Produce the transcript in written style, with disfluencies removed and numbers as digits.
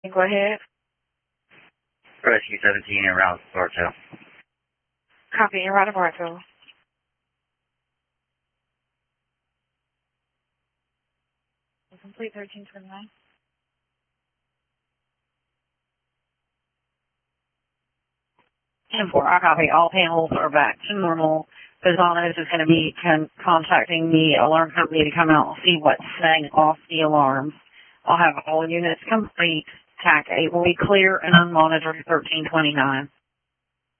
Go ahead. Rescue 17 en route to Bartow. Copy, you're right of Bartow. Complete 1329. And 4, I copy. All panels are back to normal. Bizanos is going to be contacting the alarm company to come out and see what's setting off the alarms. I'll have all units complete. TAC 8 will be clear and unmonitored 1329.